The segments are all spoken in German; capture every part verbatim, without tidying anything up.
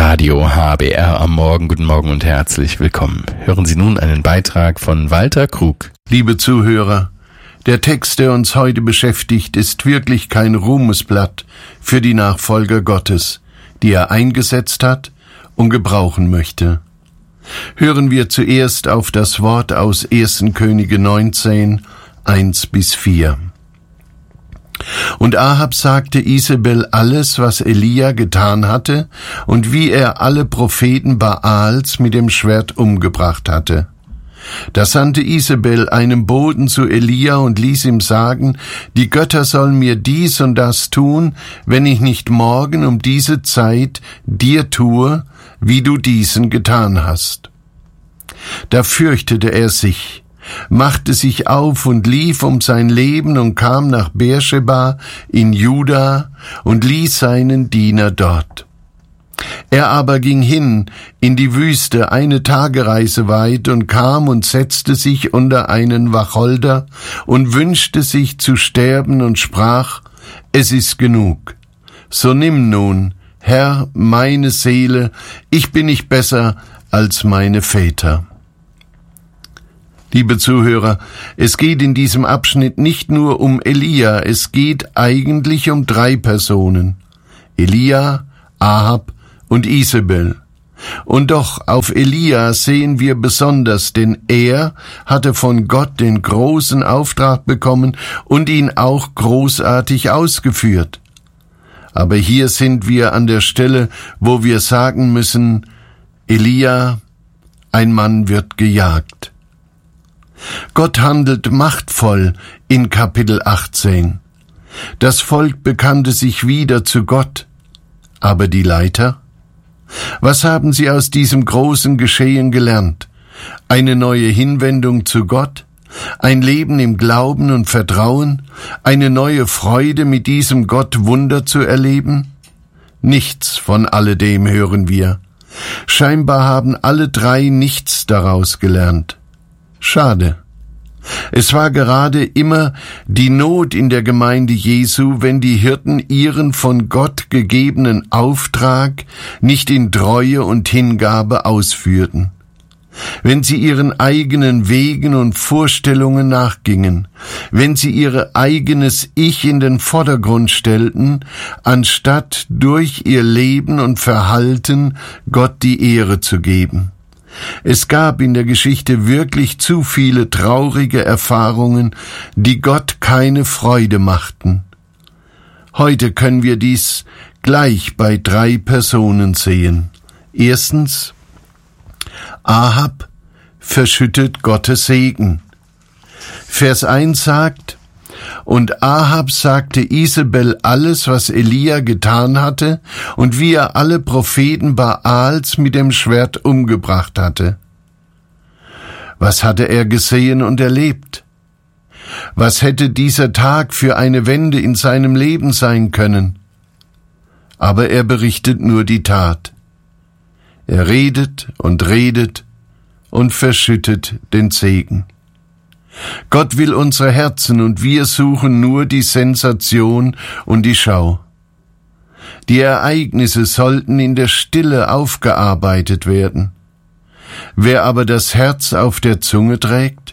Radio H B R am Morgen. Guten Morgen und herzlich willkommen. Hören Sie nun einen Beitrag von Walter Krug. Liebe Zuhörer, der Text, der uns heute beschäftigt, ist wirklich kein Ruhmesblatt für die Nachfolger Gottes, die er eingesetzt hat und gebrauchen möchte. Hören wir zuerst auf das Wort aus ersten Könige neunzehn, eins bis vier. Und Ahab sagte Isabel alles, was Elia getan hatte und wie er alle Propheten Baals mit dem Schwert umgebracht hatte. Da sandte Isabel einen Boten zu Elia und ließ ihm sagen, die Götter sollen mir dies und das tun, wenn ich nicht morgen um diese Zeit dir tue, wie du diesen getan hast. Da fürchtete er sich, machte sich auf und lief um sein Leben und kam nach Beersheba in Juda und ließ seinen Diener dort. Er aber ging hin in die Wüste eine Tagereise weit und kam und setzte sich unter einen Wacholder und wünschte sich zu sterben und sprach, es ist genug. So nimm nun, Herr, meine Seele, ich bin nicht besser als meine Väter. Liebe Zuhörer, es geht in diesem Abschnitt nicht nur um Elia, es geht eigentlich um drei Personen. Elia, Ahab und Isabel. Und doch auf Elia sehen wir besonders, denn er hatte von Gott den großen Auftrag bekommen und ihn auch großartig ausgeführt. Aber hier sind wir an der Stelle, wo wir sagen müssen, Elia, ein Mann wird gejagt. Gott handelt machtvoll in Kapitel achtzehn. Das Volk bekannte sich wieder zu Gott. Aber die Leiter? Was haben sie aus diesem großen Geschehen gelernt? Eine neue Hinwendung zu Gott? Ein Leben im Glauben und Vertrauen? Eine neue Freude, mit diesem Gott Wunder zu erleben? Nichts von alledem hören wir. Scheinbar haben alle drei nichts daraus gelernt. Schade. Es war gerade immer die Not in der Gemeinde Jesu, wenn die Hirten ihren von Gott gegebenen Auftrag nicht in Treue und Hingabe ausführten. Wenn sie ihren eigenen Wegen und Vorstellungen nachgingen, wenn sie ihr eigenes Ich in den Vordergrund stellten, anstatt durch ihr Leben und Verhalten Gott die Ehre zu geben. Es gab in der Geschichte wirklich zu viele traurige Erfahrungen, die Gott keine Freude machten. Heute können wir dies gleich bei drei Personen sehen. Erstens, Ahab verschüttet Gottes Segen. Vers eins sagt, und Ahab sagte Isabel alles, was Elia getan hatte und wie er alle Propheten Baals mit dem Schwert umgebracht hatte. Was hatte er gesehen und erlebt? Was hätte dieser Tag für eine Wende in seinem Leben sein können? Aber er berichtet nur die Tat. Er redet und redet und verschüttet den Segen. Gott will unsere Herzen und wir suchen nur die Sensation und die Schau. Die Ereignisse sollten in der Stille aufgearbeitet werden. Wer aber das Herz auf der Zunge trägt?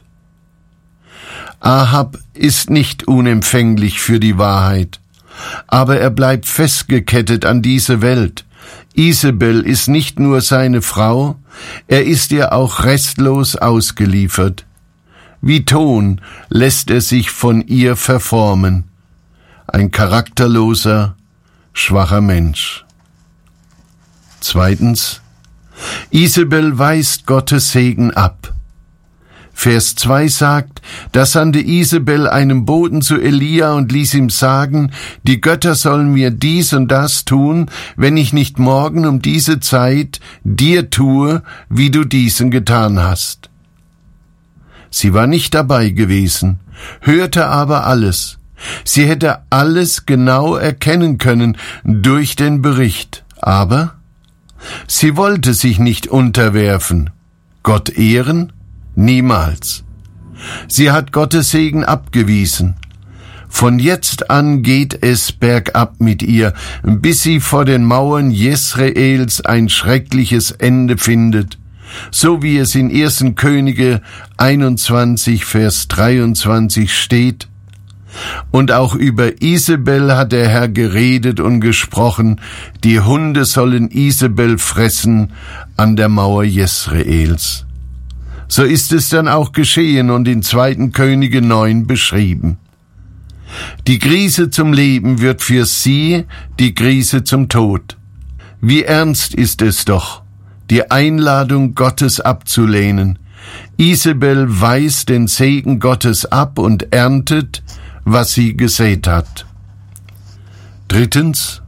Ahab ist nicht unempfänglich für die Wahrheit, aber er bleibt festgekettet an diese Welt. Isabel ist nicht nur seine Frau, er ist ihr auch restlos ausgeliefert. Wie Ton lässt er sich von ihr verformen. Ein charakterloser, schwacher Mensch. Zweitens, Isabel weist Gottes Segen ab. Vers zwei sagt, da sandte Isabel einen Boten zu Elia und ließ ihm sagen, die Götter sollen mir dies und das tun, wenn ich nicht morgen um diese Zeit dir tue, wie du diesen getan hast. Sie war nicht dabei gewesen, hörte aber alles. Sie hätte alles genau erkennen können durch den Bericht, aber sie wollte sich nicht unterwerfen. Gott ehren? Niemals. Sie hat Gottes Segen abgewiesen. Von jetzt an geht es bergab mit ihr, bis sie vor den Mauern Jesreels ein schreckliches Ende findet, so wie es in ersten Könige einundzwanzig, Vers dreiundzwanzig steht. Und auch über Isabel hat der Herr geredet und gesprochen, die Hunde sollen Isabel fressen an der Mauer Jesreels. So ist es dann auch geschehen und in zweiten Könige neun beschrieben. Die Krise zum Leben wird für sie die Krise zum Tod. Wie ernst ist es doch, die Einladung Gottes abzulehnen. Isabel weist den Segen Gottes ab und erntet, was sie gesät hat. Drittens,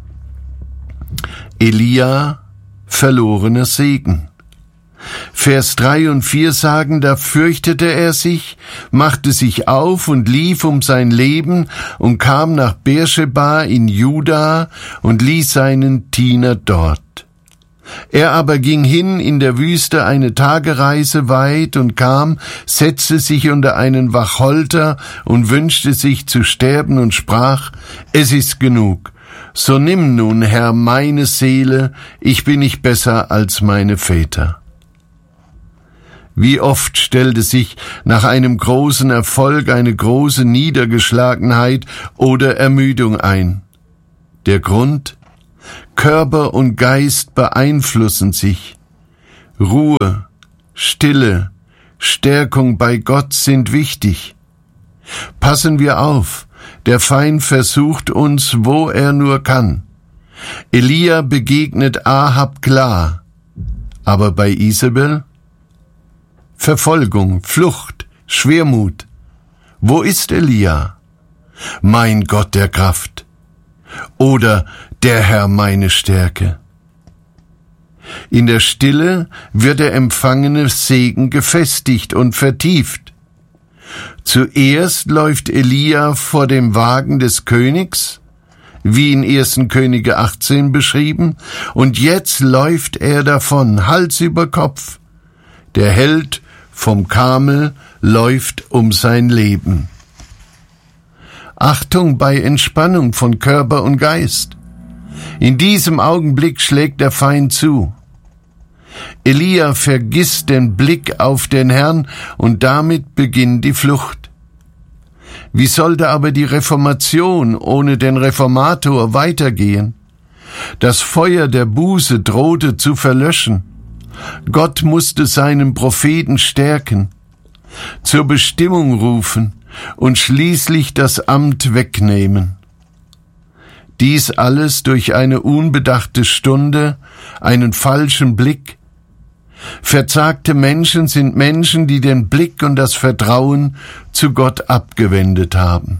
Elia, verlorener Segen. Vers drei und vier sagen, da fürchtete er sich, machte sich auf und lief um sein Leben und kam nach Beersheba in Juda und ließ seinen Diener dort. Er aber ging hin in der Wüste eine Tagereise weit und kam, setzte sich unter einen Wacholter und wünschte sich zu sterben und sprach, es ist genug. So nimm nun, Herr, meine Seele, ich bin nicht besser als meine Väter. Wie oft stellte sich nach einem großen Erfolg eine große Niedergeschlagenheit oder Ermüdung ein. Der Grund? Körper und Geist beeinflussen sich. Ruhe, Stille, Stärkung bei Gott sind wichtig. Passen wir auf, der Feind versucht uns, wo er nur kann. Elia begegnet Ahab klar, aber bei Isabel? Verfolgung, Flucht, Schwermut. Wo ist Elia? Mein Gott der Kraft. Oder der Herr meine Stärke. In der Stille wird der empfangene Segen gefestigt und vertieft. Zuerst läuft Elia vor dem Wagen des Königs, wie in ersten Könige achtzehn beschrieben, und jetzt läuft er davon, Hals über Kopf. Der Held vom Karmel läuft um sein Leben. Achtung bei Entspannung von Körper und Geist. In diesem Augenblick schlägt der Feind zu. Elia vergisst den Blick auf den Herrn und damit beginnt die Flucht. Wie sollte aber die Reformation ohne den Reformator weitergehen? Das Feuer der Buße drohte zu verlöschen. Gott musste seinen Propheten stärken, zur Bestimmung rufen und schließlich das Amt wegnehmen. Dies alles durch eine unbedachte Stunde, einen falschen Blick. Verzagte Menschen sind Menschen, die den Blick und das Vertrauen zu Gott abgewendet haben.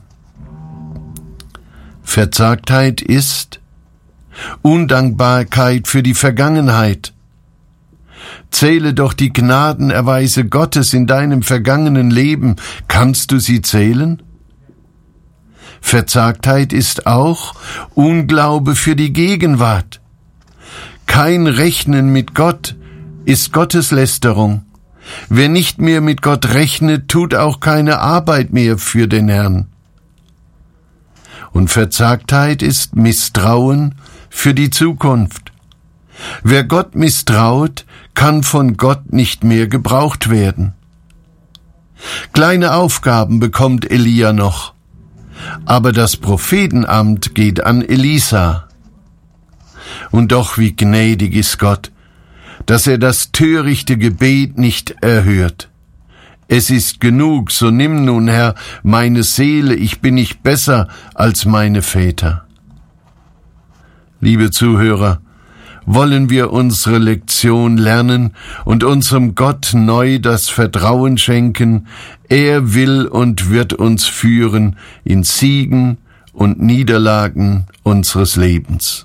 Verzagtheit ist Undankbarkeit für die Vergangenheit. Zähle doch die Gnadenerweise Gottes in deinem vergangenen Leben. Kannst du sie zählen? Verzagtheit ist auch Unglaube für die Gegenwart. Kein Rechnen mit Gott ist Gotteslästerung. Wer nicht mehr mit Gott rechnet, tut auch keine Arbeit mehr für den Herrn. Und Verzagtheit ist Misstrauen für die Zukunft. Wer Gott misstraut, kann von Gott nicht mehr gebraucht werden. Kleine Aufgaben bekommt Elia noch, aber das Prophetenamt geht an Elisa. Und doch wie gnädig ist Gott, dass er das törichte Gebet nicht erhört. Es ist genug, so nimm nun, Herr, meine Seele, ich bin nicht besser als meine Väter. Liebe Zuhörer, wollen wir unsere Lektion lernen und unserem Gott neu das Vertrauen schenken, er will und wird uns führen in Siegen und Niederlagen unseres Lebens.